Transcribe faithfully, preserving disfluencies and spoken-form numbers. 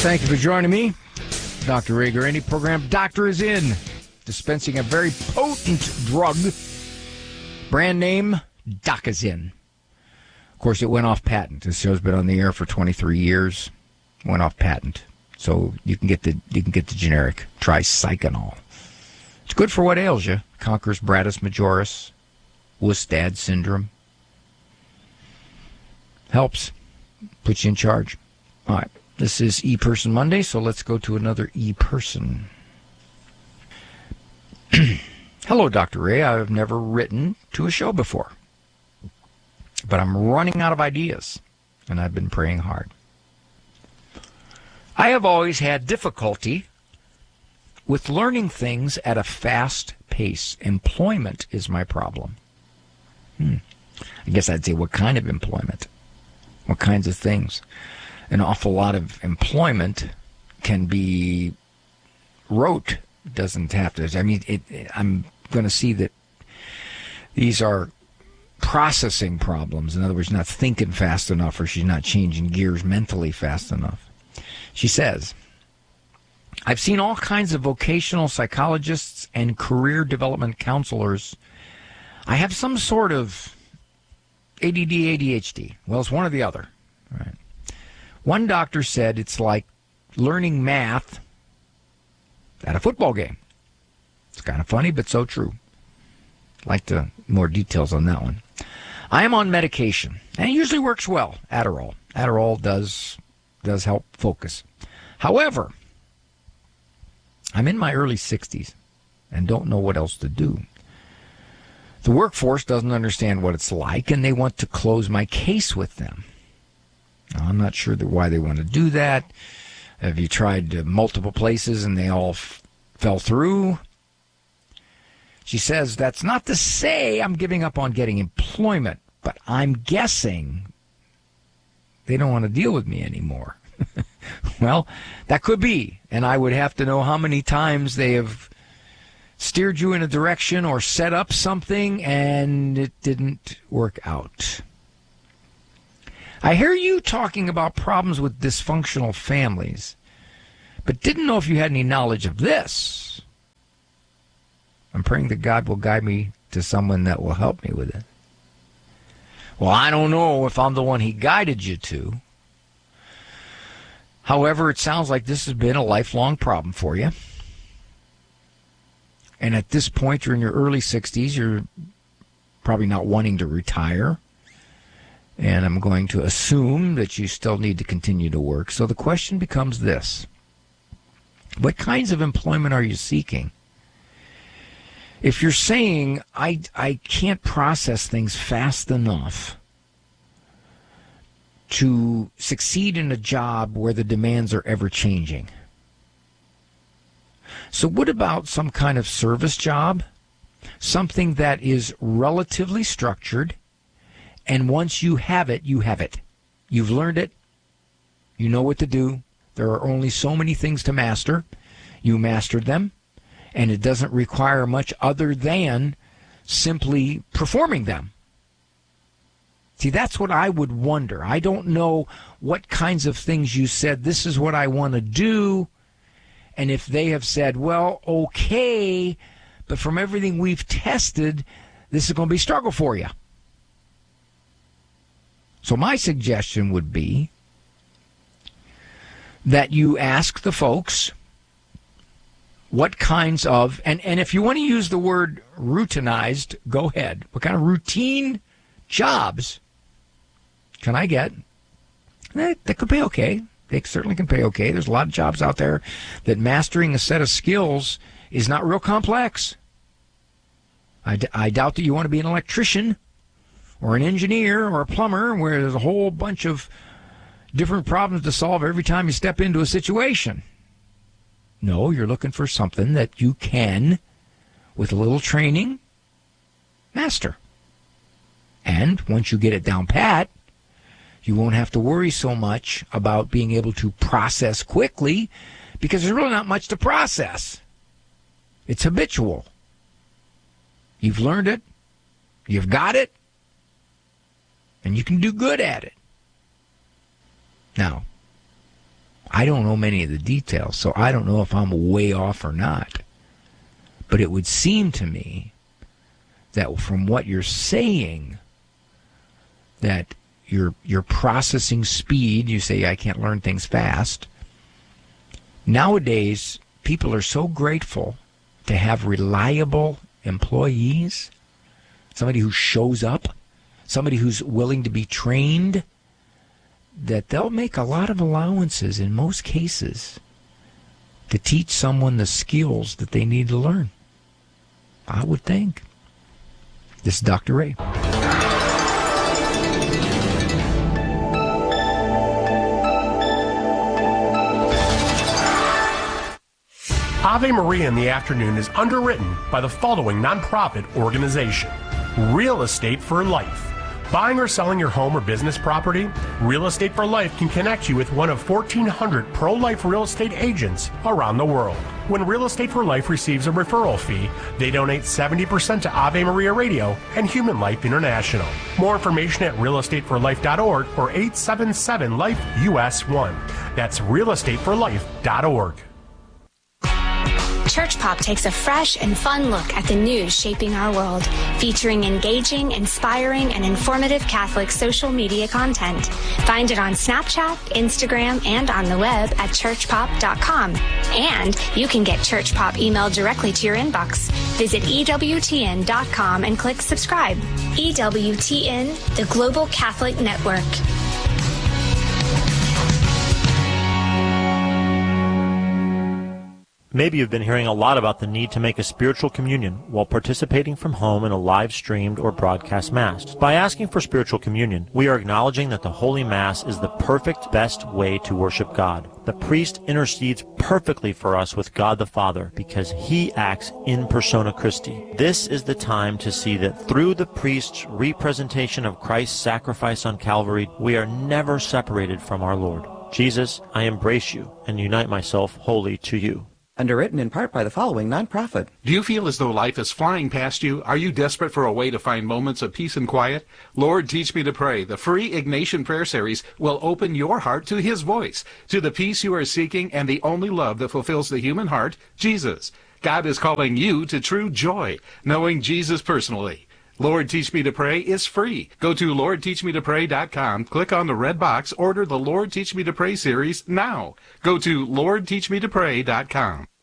Thank you for joining me. Doctor Ray Guarini, program Doctor is in, dispensing a very potent drug, brand name Docazin. Of course, it went off patent. This show's been on the air for twenty-three years. Went off patent, so you can get the you can get the generic tricyclinol. It's good for what ails you: Conquerors Bratus Majoris, Wustad syndrome. Helps, puts you in charge. All right. This is E-Person Monday, so let's go to another E-Person. Hello, Doctor Ray. I've never written to a show before, but I'm running out of ideas, and I've been praying hard. I have always had difficulty with learning things at a fast pace. Employment is my problem. Hmm. I guess I'd say, what kind of employment? What kinds of things? An awful lot of employment can be rote. It doesn't have to. I mean, it, it, I'm going to see that these are processing problems. In other words, not thinking fast enough, or she's not changing gears mentally fast enough. She says, I've seen all kinds of vocational psychologists and career development counselors. I have some sort of A D D, A D H D. Well, it's one or the other. Right. One doctor said it's like learning math at a football game. It's kind of funny, but so true. I'd like to more details on that one. I am on medication, and it usually works well. Adderall. Adderall does does help focus. However, I'm in my early sixties and don't know what else to do. The workforce doesn't understand what it's like, and they want to close my case with them. Now, I'm not sure that why they want to do that. Have you tried uh, multiple places and they all f- fell through? She says, that's not to say I'm giving up on getting employment, but I'm guessing they don't want to deal with me anymore. Well, that could be, and I would have to know how many times they have steered you in a direction or set up something and it didn't work out. I hear you talking about problems with dysfunctional families, but didn't know if you had any knowledge of this. I'm praying that God will guide me to someone that will help me with it. Well, I don't know if I'm the one he guided you to. However, it sounds like this has been a lifelong problem for you. And at this point, you're in your early sixties. You're probably not wanting to retire. And I'm going to assume that you still need to continue to work. So the question becomes this. What kinds of employment are you seeking? If you're saying, I, I can't process things fast enough to succeed in a job where the demands are ever-changing. So what about some kind of service job? Something that is relatively structured, and once you have it, you have it. You've learned it. You know what to do. There are only so many things to master. You mastered them, and it doesn't require much other than simply performing them. See, that's what I would wonder. I don't know what kinds of things you said, this is what I want to do, and if they have said, well, okay, but from everything we've tested, this is going to be a struggle for you. So my suggestion would be that you ask the folks what kinds of, and, and if you want to use the word routinized, go ahead. What kind of routine jobs can I get? That, that could pay okay. They certainly can pay okay. There's a lot of jobs out there that mastering a set of skills is not real complex. I, d- I doubt that you want to be an electrician or an engineer or a plumber where there's a whole bunch of different problems to solve every time you step into a situation. No, you're looking for something that you can, with a little training, master. And once you get it down pat, you won't have to worry so much about being able to process quickly because there's really not much to process. It's habitual. You've learned it. You've got it. And you can do good at it. Now, I don't know many of the details, so I don't know if I'm way off or not. But it would seem to me that from what you're saying, that your your processing speed, you say, I can't learn things fast. Nowadays, people are so grateful to have reliable employees, somebody who shows up, somebody who's willing to be trained, that they'll make a lot of allowances in most cases to teach someone the skills that they need to learn. I would think. This is Doctor Ray. Ave Maria in the Afternoon is underwritten by the following nonprofit organization: Real Estate for Life. Buying or selling your home or business property? Real Estate for Life can connect you with one of fourteen hundred pro-life real estate agents around the world. When Real Estate for Life receives a referral fee, they donate seventy percent to Ave Maria Radio and Human Life International. More information at real estate for life dot org or eight seven seven life U S one. That's real estate for life dot org. Church Pop takes a fresh and fun look at the news shaping our world, featuring engaging, inspiring, and informative Catholic social media content. Find it on Snapchat, Instagram, and on the web at church pop dot com. And you can get Church Pop emailed directly to your inbox. Visit E W T N dot com and click subscribe. E W T N, the Global Catholic Network. Maybe you've been hearing a lot about the need to make a spiritual communion while participating from home in a live-streamed or broadcast Mass. By asking for spiritual communion, we are acknowledging that the Holy Mass is the perfect, best way to worship God. The priest intercedes perfectly for us with God the Father because he acts in persona Christi. This is the time to see that through the priest's representation of Christ's sacrifice on Calvary, we are never separated from our Lord. Jesus, I embrace you and unite myself wholly to you. Underwritten in part by the following nonprofit. Do you feel as though life is flying past you? Are you desperate for a way to find moments of peace and quiet? Lord, Teach Me to Pray, the free Ignatian prayer series, will open your heart to His voice, to the peace you are seeking and the only love that fulfills the human heart, Jesus. God is calling you to true joy, knowing Jesus personally. Lord, Teach Me to Pray is free. Go to lord teach me to pray dot com, click on the red box, order the Lord Teach Me to Pray series now. Go to lord teach me to pray dot com.